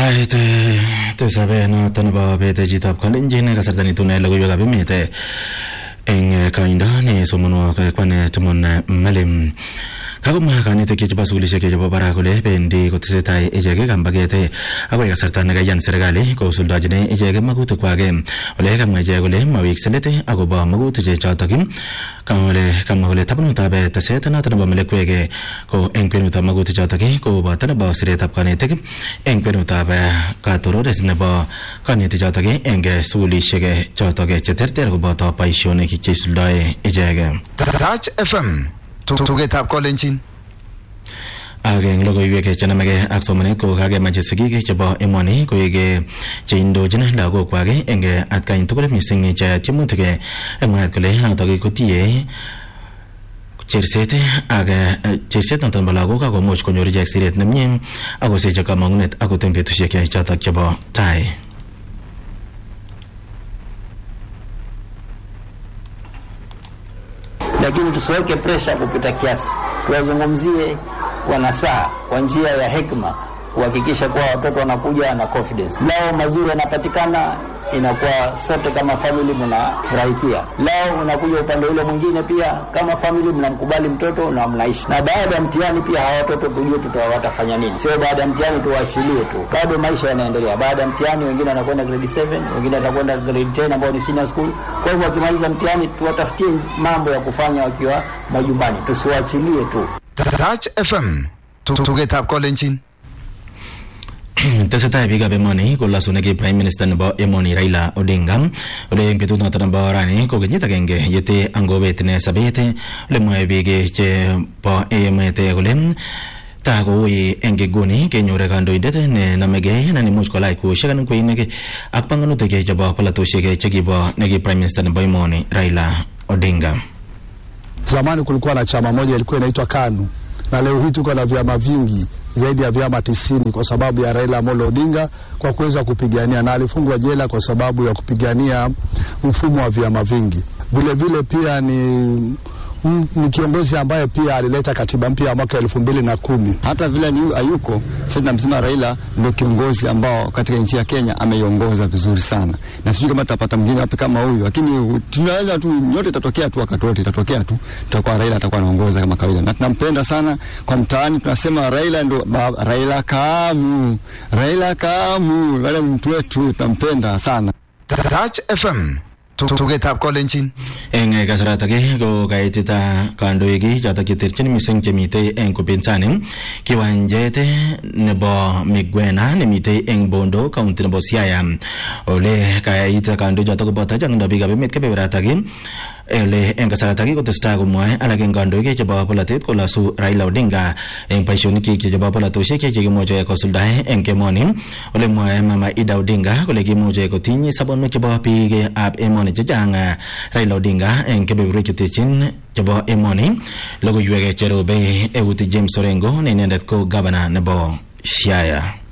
Sai te sabe no tanaba bete jitap kalenjine kasartani tunai lagu yoga bimete eng kainda ne somono ka kwane tumon malim kaguma kanite ke jaba sugli ke jaba barakule bendi ko tsetai ejege gambagete abai kasartan ga yan sergali ko suldajne ejege magutu kwage ole kam ejegule mawik selete agoba magutu je chatakim kamole tapnu tabe tasetana tanaba mele kwege ko enkwenu tamagutu chatake ko batana ba sire tap kanite enkwenu tabe ka torores ne ba kanite chatake enge sugli shege chatake cheterter ko bata paishone ki chesuldae ejege Touch FM Tuge tap kolenchin ageng logo yeke chanamage aksomane ko kage majisigi ke chaba emani ko yege chindo jina lago kwage enge atkain tukule missing cha timutege emat kole na tagi kutie chersete aga cherset tan balago ka ko moch ko nyori jak siret namnyem ago se jaka magnet ago tempe tushye ke chata chaba tai lakini tusiweke pressure kupita kiasi. Tuwazungumzie wanasaa kwa njia ya hekima kuhakikisha kuwa watoto wanakuja na confidence. Lao mazuri yanapatikana, inakuwa sote kama family mnafurahikia. Lao unakuja upande ule mwingine pia kama family mnamkubali mtoto na mnaishi. Na baada ya mtihani pia hawa watoto tujue tutawatafanya nini. Sio baada ya mtihani tuwaachilie tu. Bado maisha yanaendelea. Baada ya mtihani wengine wanakwenda grade 7, wengine watakwenda grade 10 ambao ni senior school. Kwa hivyo wakimaliza mtihani tuwatafutie mambo ya kufanya wakiwa majumbani. Tusiwaachilie tu. Touch FM Tuge tap kolenchin Teseta biga bemani ko lasune ke prime minister ne ba emoni Raila Odinga ole mpitu na tamba rani ko gnyita genge yete angobet ne sabete le moe bige che pa emete golem ta go yi enge goni ke nyore kando indete ne namege na ni much ko lai ko shagan ko inege akpanganu te ke jaba palato shege che giba ne ke prime minister ne ba emoni Raila Odinga. Zamani kulikuwa na chama moja ilikuwa inaitwa KANU na leo hii tuko na vyama vingi zaidi ya vyama 90 kwa sababu ya Raila Amolo Odinga kwa kuweza kupigania, na alifungwa jela kwa sababu ya kupigania mfumo wa vyama vingi. Vile vile pia ni kiongozi ambaye pia alileta katiba mpya ya mwaka 2010. Hata vile ni ayuko sasa tunamsema Raila ndio kiongozi ambao katika nchi ya Kenya ameiongoza vizuri sana. Na sisi kama tutapata mwingine wapi kama huyu, lakini tunaweza tu yote itatokea tu wakati wote itatokea tu tutakuwa Raila atakuwa anaongoza kama kawaida. Na tunampenda sana kwa mtaani, tunasema Raila ndio Raila Kamu. Wale mtu wetu tunampenda sana. Touch FM Tuge tap kolenchin eng kasarata ke go kaitita kandoigi jata kitirchin mising chemite eng kupinsanin kiwanjete nebo Migwena nemite eng Bondo county nebo Siaya ole kaita kando jata ko bata jang dabiga bemet ke beberata ke ele eng kasarata ke ko testa ko moe ala ken kandoigi chaba polatet ko lasu Raila Odinga eng paishoni ki chaba polato she ke moje ko suldae eng kemoni ole moe mama Ida Odinga ko le ki moje ko tinyi sabon chaba pige ap emoni janga Raila Odinga en kebebri chutichin chabo emoni logo yuege cherobe euti James Orengo ne nendet ko governor nebo Siaya.